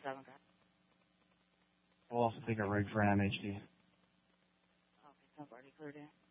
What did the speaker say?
We'll also take a rig for an MHD. Okay, sounds already cleared in.